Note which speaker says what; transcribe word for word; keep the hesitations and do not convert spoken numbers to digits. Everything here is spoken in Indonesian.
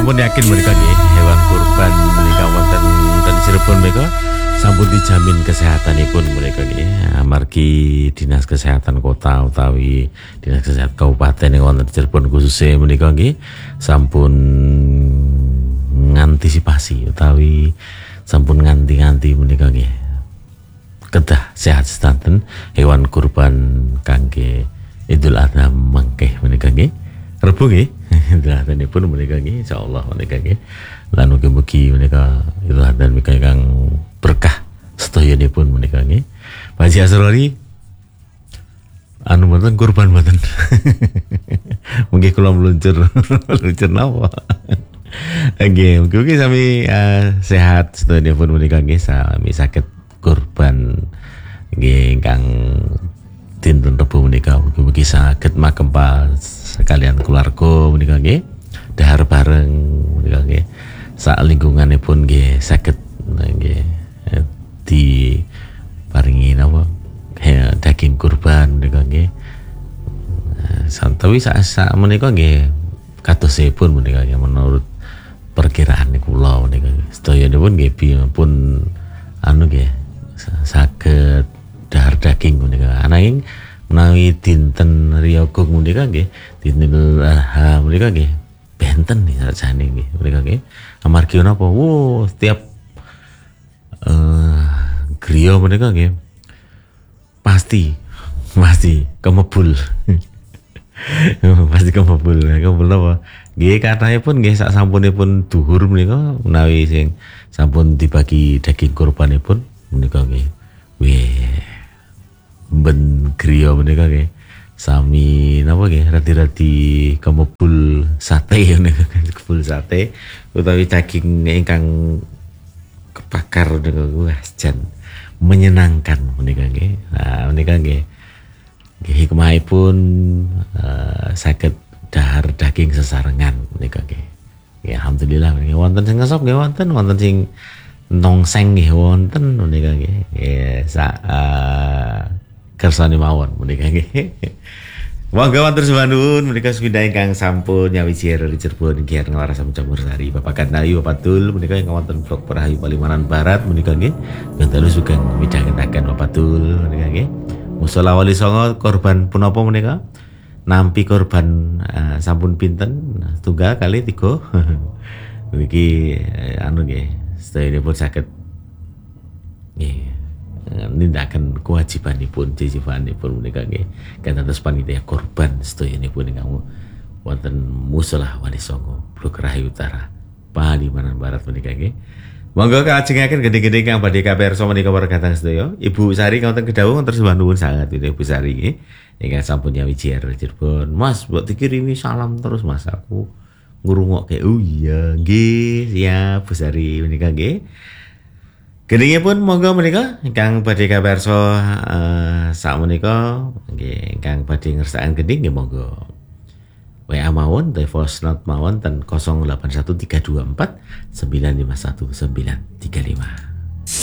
Speaker 1: sampun yakin mereka nggih hewan kurban menika wonten ten Cirebon mereka sampun dijamin kesehatanipun mereka nggih amargi Dinas Kesehatan Kota utawi Dinas Kesehatan Kabupaten yang wonten Cirebon khususnya menika nggih sampun ngantisipasi utawi sampun nganti-nganti menika nggih kedah sehat sedanten hewan kurban kangge Idul Adha mangke menika nggih Rebu nggih Idul Adha nipun menika nggih insyaallah menika nggih lan mugi-mugi menika Idul Adha menika kang berkah sedayanipun menika nggih Pak Haji Asrori anu mboten kurban mboten mungkin kula meluncur meluncur napa nggih mugi-mugi sami uh, sehat sedayanipun menika nggih sami saged kurban nggih ingkang dinten Rebu menika mugi-mugi saged makempal sekalian keluarga menika nggih dahar bareng menika nggih sak lingkunganipun nggih saged nggih di paringi napa daging kurban menika nggih santawi sak sak menika nggih kadosipun menika nggih menurut perkiraan kula menika sedayanipun nggih pun anu nggih saged dahar daging menika ananging menawi dinten Riyogong menika nggih dinten Adha menika nggih benten nih sajane nggih menika nggih amargi napa wo setiap uh, griya menika nggih pasti pasti kemebul pasti kemebul kemebul napa nggih kathahipun nggih sak sampunipun duhur menika menawi sing sampun dibagi daging kurbanipun menika nggih weh ben griya menika nggih sami napa nggih radi-radi kemebul sate menika kemebul sate utawi daging ingkang kebakar menika wah jan menyenangkan menika nggih nah menika nggih nggih hikmahipun uh, saged dahar daging sesarengan menika nggih ya alhamdulillah menika wonten sing ngesop nggih wonten wonten sing nongseng nggih wonten menika nggih ya sak uh, kersane mawon menika nggih. Monggo matur suwun menika sepindah ingkang sampun nyawiji di Cirebon nggih nglaras Campur Sari Bapak Kandayu Bapak Tul menika ing wonten Blok Perahu Palimanan Barat menika nggih. Bentalu sugeng midhangetaken Bapak Tul menika nggih. Musala Wali Songo korban punapa menika? Nampi korban uh, sampun pinten? Tunggal kali tiga. Iki uh, anu nggih, sedayanipun saged nggih nindakan kewajibanipun kewajibanipun menika nggih kantos panitia korban sedayanipun ingkang wonten Musala Wali Songo Blok Rahayu Utara Palimanan Barat menika nggih monggo kajengaken gede-gede kang badhe kapersa menika para kadang sedaya Ibu Sari wonten Kedawung terus nuwun sangat Ibu Sari nggih ingkang sampun nyawiji Cirebon Mas mbok dikirimi salam terus Mas aku ngrungokke oh iya nggih siap Bu Sari menika nggih. Gedenge pun monggo menika ingkang badhe kapersa uh, sak menika nggih ingkang badhe ngersakaken gending nggih monggo. W A mawon, voice note mawon ten nol delapan satu tiga dua empat sembilan lima satu sembilan tiga lima.